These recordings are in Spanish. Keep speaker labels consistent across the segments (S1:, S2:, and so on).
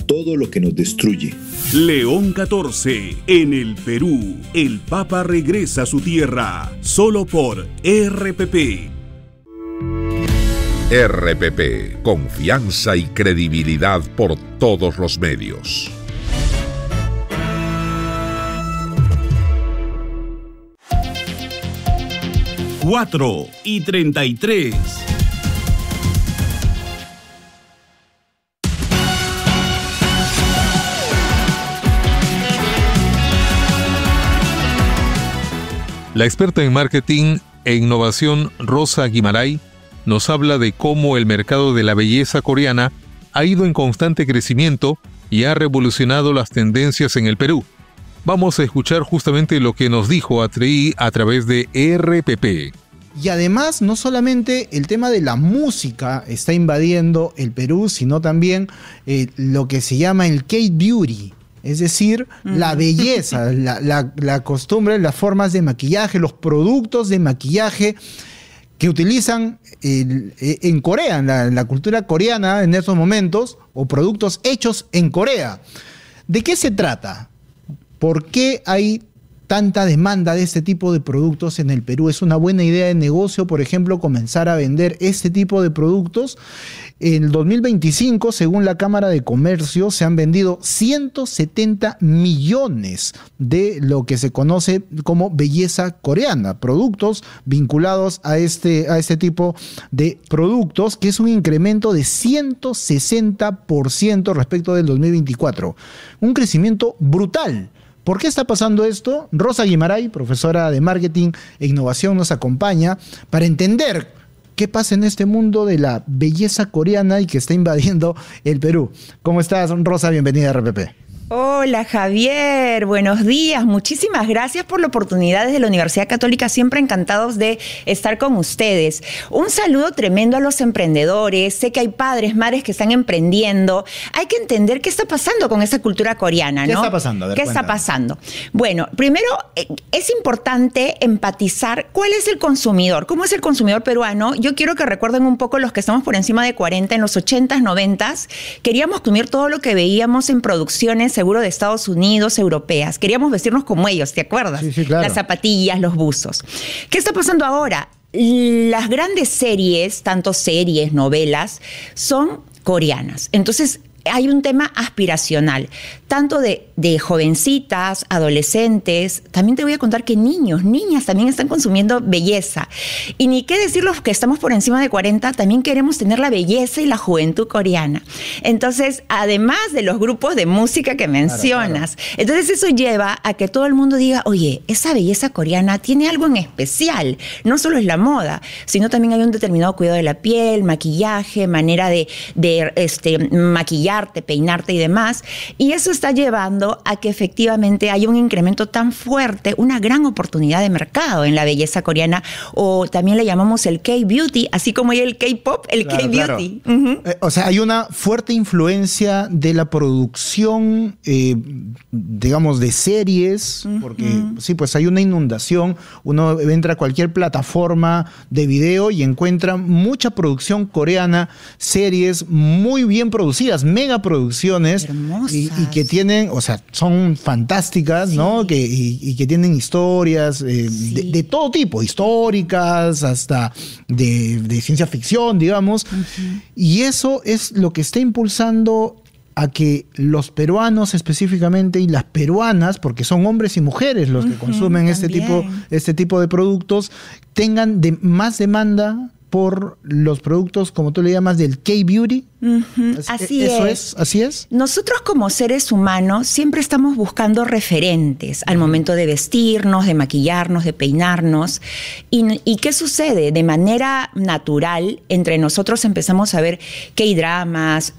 S1: todo lo que nos destruye.
S2: León XIV, en el Perú, el Papa regresa a su tierra, solo por RPP.
S3: RPP, confianza y credibilidad por todos los medios.
S2: Cuatro y 33.
S4: La experta en marketing e innovación Rosa Guimarães nos habla de cómo el mercado de la belleza coreana ha ido en constante crecimiento y ha revolucionado las tendencias en el Perú. Vamos a escuchar justamente lo que nos dijo Atreí a través de RPP.
S5: Y además, no solamente el tema de la música está invadiendo el Perú, sino también lo que se llama el K-Beauty. Es decir, la belleza, la costumbre, las formas de maquillaje, los productos de maquillaje que utilizan en Corea, en la cultura coreana en estos momentos, o productos hechos en Corea. ¿De qué se trata? ¿Por qué hay tanta demanda de este tipo de productos en el Perú? ¿Es una buena idea de negocio, por ejemplo, comenzar a vender este tipo de productos? En el 2025, según la Cámara de Comercio, se han vendido 170 millones de lo que se conoce como belleza coreana, productos vinculados a este tipo de productos, que es un incremento de 160% respecto del 2024. Un crecimiento brutal. ¿Por qué está pasando esto? Rosa Guimarães, profesora de Marketing e Innovación, nos acompaña para entender qué pasa en este mundo de la belleza coreana y que está invadiendo el Perú. ¿Cómo estás, Rosa? Bienvenida a RPP.
S6: Hola Javier, buenos días, muchísimas gracias por la oportunidad desde la Universidad Católica, siempre encantados de estar con ustedes. Un saludo tremendo a los emprendedores, sé que hay padres, madres que están emprendiendo, hay que entender qué está pasando con esa cultura coreana, ¿no?
S5: ¿Qué está pasando? A ver,
S6: ¿Qué está pasando? Bueno, primero es importante empatizar cuál es el consumidor, cómo es el consumidor peruano. Yo quiero que recuerden un poco los que estamos por encima de 40, en los 80s, 90s, queríamos consumir todo lo que veíamos en producciones seguro de Estados Unidos, europeas. Queríamos vestirnos como ellos, ¿te acuerdas?
S5: Sí, claro.
S6: Las zapatillas, los buzos. ¿Qué está pasando ahora? Las grandes series, tanto series, novelas, son coreanas. Entonces, hay un tema aspiracional, tanto de jovencitas, adolescentes. También te voy a contar que niños, niñas también están consumiendo belleza. Y ni qué decir los que estamos por encima de 40, también queremos tener la belleza y la juventud coreana. Entonces, además de los grupos de música que mencionas, claro. Entonces eso lleva a que todo el mundo diga, oye, esa belleza coreana tiene algo en especial. No solo es la moda, sino también hay un determinado cuidado de la piel, maquillaje, manera de maquillarte, peinarte y demás. Y eso está llevando a que efectivamente haya un incremento tan fuerte, una gran oportunidad de mercado en la belleza coreana, o también le llamamos el K-Beauty, así como hay el K-Pop, el claro, K-Beauty.
S5: Claro. O sea, hay una fuerte influencia de la producción, digamos, de series, porque sí, pues hay una inundación. Uno entra a cualquier plataforma de video y encuentra mucha producción coreana, series muy bien producidas, mega producciones y que tienen, o sea, son fantásticas, sí. ¿No? Y que tienen historias sí. de todo tipo, históricas, hasta de ciencia ficción, digamos. Y eso es lo que está impulsando a que los peruanos específicamente y las peruanas, porque son hombres y mujeres los que consumen este tipo de productos, tengan más demanda por los productos, como tú le llamas, del K-Beauty.
S6: Así es.
S5: ¿Así es?
S6: Nosotros como seres humanos siempre estamos buscando referentes al momento de vestirnos, de maquillarnos, de peinarnos. ¿Y qué sucede? De manera natural, entre nosotros empezamos a ver K-dramas,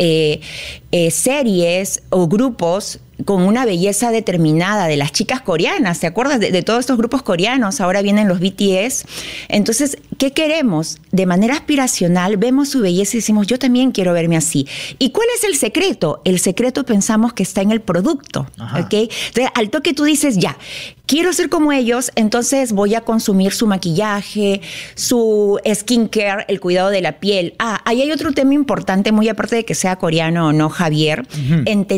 S6: series o grupos con una belleza determinada de las chicas coreanas. ¿Te acuerdas de todos estos grupos coreanos? Ahora vienen los BTS. Entonces, ¿qué queremos? De manera aspiracional, vemos su belleza y decimos, yo también quiero verme así. ¿Y cuál es el secreto? El secreto pensamos que está en el producto. ¿Okay? Entonces, al toque tú dices, ya, quiero ser como ellos, entonces voy a consumir su maquillaje, su skincare, el cuidado de la piel. Ahí hay otro tema importante, muy aparte de que sea coreano o no, Javier.